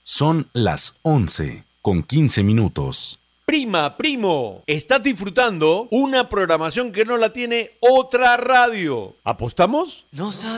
Son las 11:15. Prima, primo, estás disfrutando una programación que no la tiene otra radio. ¿Apostamos?